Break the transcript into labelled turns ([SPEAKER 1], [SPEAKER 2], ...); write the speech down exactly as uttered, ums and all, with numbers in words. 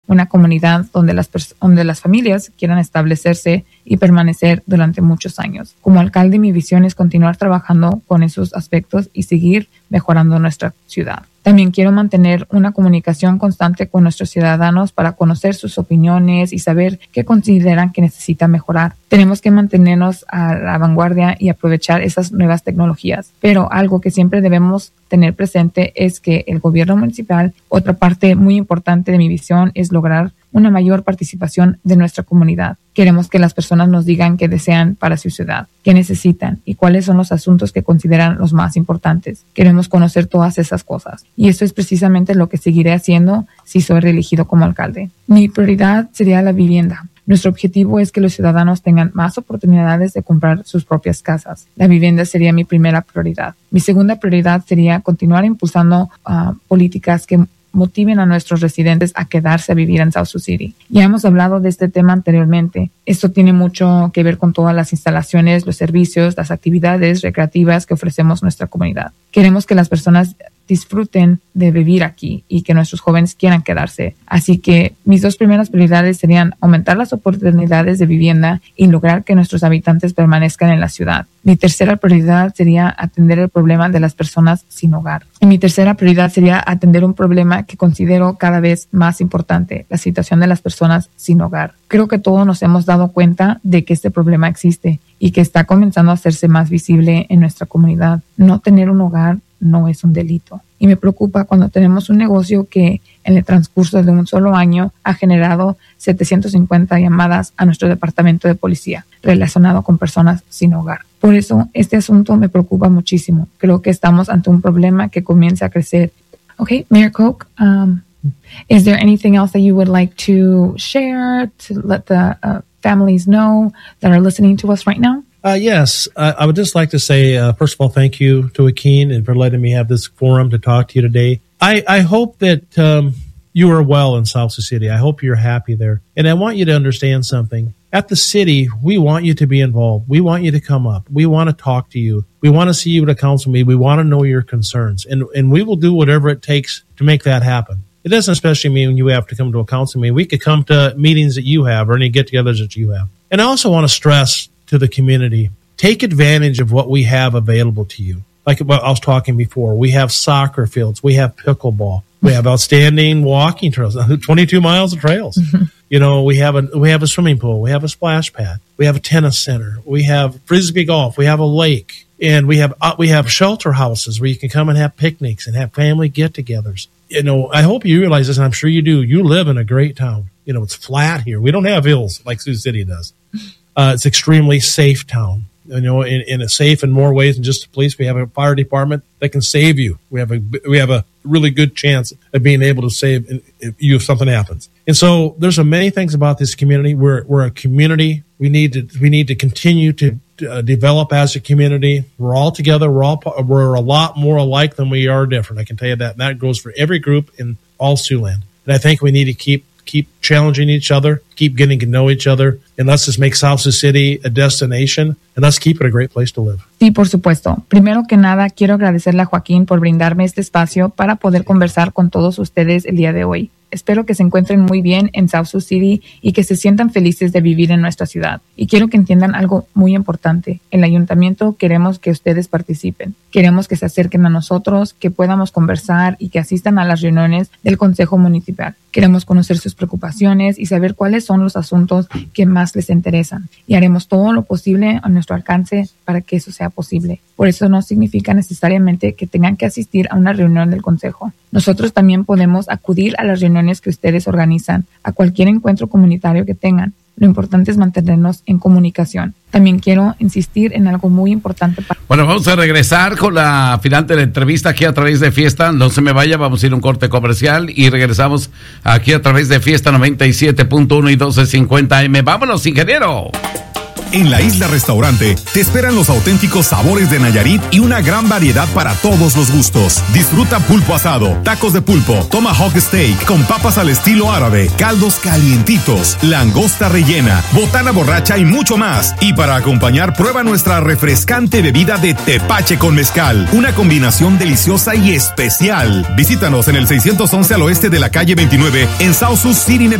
[SPEAKER 1] una comunidad donde las, pers- donde las familias quieran establecerse y permanecer durante muchos años. Como alcalde, mi visión es continuar trabajando con esos aspectos y seguir mejorando nuestra ciudad. También quiero mantener una comunicación constante con nuestros ciudadanos para conocer sus opiniones y saber qué consideran que necesita mejorar. Tenemos que mantenernos a la vanguardia y aprovechar esas nuevas tecnologías. Pero algo que siempre debemos tener presente es que el gobierno municipal, otra parte muy importante de mi visión, es lograr una mayor participación de nuestra comunidad. Queremos que las personas nos digan qué desean para su ciudad, qué necesitan y cuáles son los asuntos que consideran los más importantes. Queremos conocer todas esas cosas y eso es precisamente lo que seguiré haciendo si soy reelegido como alcalde. Mi prioridad sería la vivienda. Nuestro objetivo es que los ciudadanos tengan más oportunidades de comprar sus propias casas. La vivienda sería mi primera prioridad. Mi segunda prioridad sería continuar impulsando uh, políticas que motiven a nuestros residentes a quedarse a vivir en South Sioux City. Ya hemos hablado de este tema anteriormente. Esto tiene mucho que ver con todas las instalaciones, los servicios, las actividades recreativas que ofrecemos nuestra comunidad. Queremos que las personas disfruten de vivir aquí y que nuestros jóvenes quieran quedarse. Así que mis dos primeras prioridades serían aumentar las oportunidades de vivienda y lograr que nuestros habitantes permanezcan en la ciudad. Mi tercera prioridad sería atender el problema de las personas sin hogar. Y mi tercera prioridad sería atender un problema que considero cada vez más importante, la situación de las personas sin hogar. Creo que todos nos hemos dado cuenta de que este problema existe y que está comenzando a hacerse más visible en nuestra comunidad. No tener un hogar no es un delito. Y me preocupa cuando tenemos un negocio que en el transcurso de un solo año ha generado setecientas cincuenta llamadas a nuestro departamento de policía relacionado con personas sin hogar. Por eso este asunto me preocupa muchísimo. Creo que estamos ante un problema que comienza a crecer. Okay, Mayor Koch, um, is there anything else that you would like to share to let the uh, families know that are listening to us right now?
[SPEAKER 2] Uh, yes, uh, I would just like to say, uh, first of all, thank you to Joaquin and for letting me have this forum to talk to you today. I, I hope that um, you are well in South Sioux City. I hope you're happy there. And I want you to understand something. At the city, we want you to be involved. We want you to come up. We want to talk to you. We want to see you at a council meeting. We want to know your concerns. And, and we will do whatever it takes to make that happen. It doesn't especially mean you have to come to a council meeting. We could come to meetings that you have or any get-togethers that you have. And I also want to stress to the community, take advantage of what we have available to you. Like what I was talking before, we have soccer fields, we have pickleball, we have outstanding walking trails, twenty-two miles of trails. Mm-hmm. You know, we have a we have a swimming pool, we have a splash pad, we have a tennis center, we have frisbee golf, we have a lake, and we have uh, we have shelter houses where you can come and have picnics and have family get-togethers. You know, I hope you realize this, and I'm sure you do. You live in a great town. You know, it's flat here. We don't have hills like Sioux City does. Uh, it's extremely safe town, you know, in, in a safe in more ways than just the police. We have a fire department that can save you. We have a, we have a really good chance of being able to save you if something happens. And so there's so many things about this community. We're, we're a community. We need to, we need to continue to uh, develop as a community. We're all together. We're all, we're a lot more alike than we are different. I can tell you that. And that goes for every group in all Siouxland. And I think we need to keep keep challenging each other, keep getting to know each other, and let's just make South Sioux City a destination, and let's keep it a great place to live.
[SPEAKER 1] Sí, por supuesto. Primero que nada, quiero agradecerle a Joaquín por brindarme este espacio para poder conversar con todos ustedes el día de hoy. Espero que se encuentren muy bien en South Sioux City y que se sientan felices de vivir en nuestra ciudad. Y quiero que entiendan algo muy importante. El ayuntamiento queremos que ustedes participen. Queremos que se acerquen a nosotros, que podamos conversar y que asistan a las reuniones del Consejo Municipal. Queremos conocer sus preocupaciones y saber cuáles son los asuntos que más les interesan. Y haremos todo lo posible a nuestro alcance para que eso sea posible. Por eso no significa necesariamente que tengan que asistir a una reunión del Consejo. Nosotros también podemos acudir a las reuniones que ustedes organizan, a cualquier encuentro comunitario que tengan. Lo importante es mantenernos en comunicación. También quiero insistir en algo muy importante. Para...
[SPEAKER 3] Bueno, vamos a regresar con la final de la entrevista aquí a través de Fiesta. No se me vaya, vamos a ir a un corte comercial y regresamos aquí a través de Fiesta noventa y siete punto uno y doce cincuenta A M. ¡Vámonos, ingeniero!
[SPEAKER 4] En la Isla Restaurante te esperan los auténticos sabores de Nayarit y una gran variedad para todos los gustos. Disfruta pulpo asado, tacos de pulpo, tomahawk steak con papas al estilo árabe, caldos calientitos, langosta rellena, botana borracha y mucho más. Y para acompañar, prueba nuestra refrescante bebida de tepache con mezcal, una combinación deliciosa y especial. Visítanos en el seiscientos once al oeste de la calle veintinueve en South Sioux City,